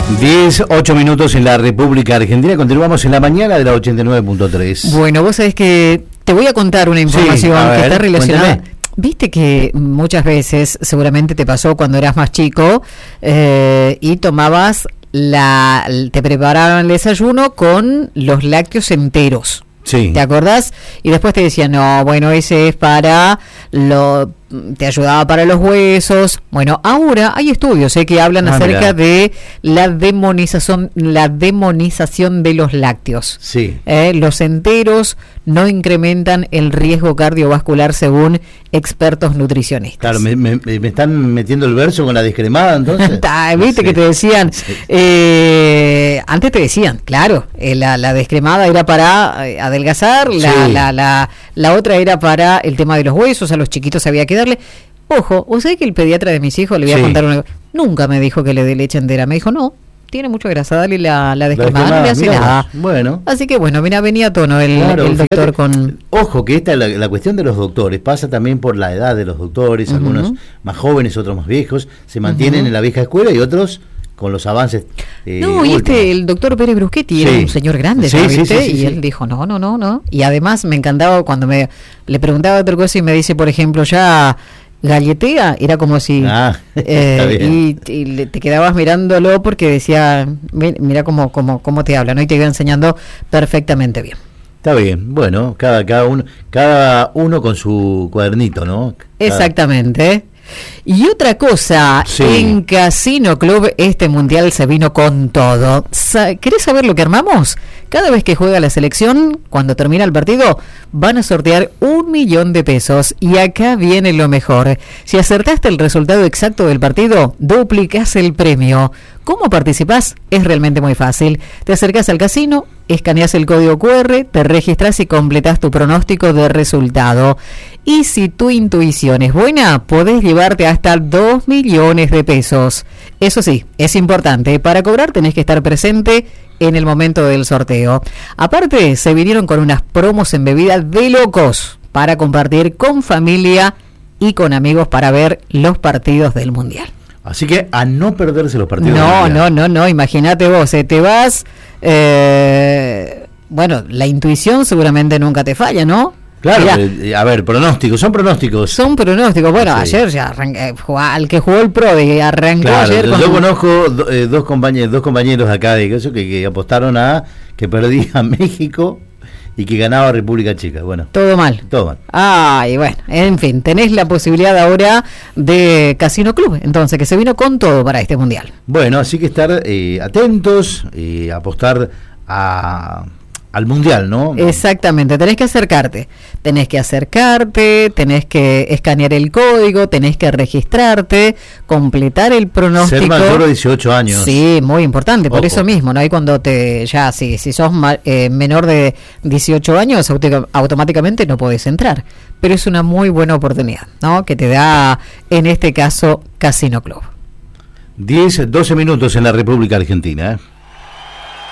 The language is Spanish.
8 minutos en la República Argentina. Continuamos en la mañana de la 89.3. Bueno, vos sabés que te voy a contar una información que está relacionada. Cuéntame. Viste que muchas veces, seguramente te pasó cuando eras más chico, y tomabas te preparaban el desayuno con los lácteos enteros. Sí. ¿Te acordás? Y después te decían, no, bueno, ese es te ayudaba para los huesos. Bueno, ahora hay estudios que hablan acerca de la demonización de los lácteos. Sí. Los enteros no incrementan el riesgo cardiovascular según expertos nutricionistas. Claro, me están metiendo el verso con la descremada, entonces. ¿Viste sí. que te decían? Sí. Antes te decían, claro, la descremada era para adelgazar, la otra era para el tema de los huesos, a los chiquitos había que darle. Ojo, ¿vos sabés que el pediatra de mis hijos, le voy a contar una... Nunca me dijo que le dé leche entera, me dijo, no, tiene mucha grasa, dale la descremada, no le hace nada. Bueno. Así que bueno, mira, venía a tono el doctor, fíjate, con... Ojo, que la cuestión de los doctores pasa también por la edad de los doctores, algunos más jóvenes, otros más viejos, se mantienen en la vieja escuela y otros con los avances. No, y el doctor Pérez Bruschetti era un señor grande, ¿viste? Y él dijo, no. Y además me encantaba cuando le preguntaba otra cosa y me dice, por ejemplo, ya galletea, era como si... y te quedabas mirándolo porque decía, mira cómo te habla, ¿no? Y te iba enseñando perfectamente bien. Está bien, bueno, cada uno con su cuadernito, ¿no? Exactamente. Y otra cosa, en Casino Club este mundial se vino con todo. ¿Querés saber lo que armamos? Cada vez que juega la selección, cuando termina el partido, van a sortear 1 millón de pesos. Y acá viene lo mejor. Si acertaste el resultado exacto del partido, duplicás el premio. ¿Cómo participás? Es realmente muy fácil. Te acercás al casino, escaneás el código QR, te registrás y completás tu pronóstico de resultado. Y si tu intuición es buena, podés llevarte hasta 2 millones de pesos. Eso sí, es importante. Para cobrar tenés que estar presente en el momento del sorteo. Aparte, se vinieron con unas promos en bebidas de locos para compartir con familia y con amigos para ver los partidos del Mundial. Así que a no perderse los partidos. No, imagínate vos, te vas, bueno, la intuición seguramente nunca te falla, ¿no? Claro, a ver, son pronósticos. Bueno, ayer ya al que jugó el Pro arrancó ayer. Yo conozco dos compañeros acá de eso que apostaron a que perdía México y que ganaba República Checa. Bueno, todo mal. Ay, bueno, en fin, tenés la posibilidad ahora de Casino Club, entonces, que se vino con todo para este mundial. Bueno, así que estar atentos, apostar al mundial, ¿no? Exactamente, tenés que acercarte, tenés que escanear el código, tenés que registrarte, completar el pronóstico. Ser mayor de 18 años. Sí, muy importante, por eso mismo, ¿no? Ahí cuando si sos menor de 18 años, automáticamente no podés entrar, pero es una muy buena oportunidad, ¿no? Que te da, en este caso, Casino Club. 12 minutos en la República Argentina,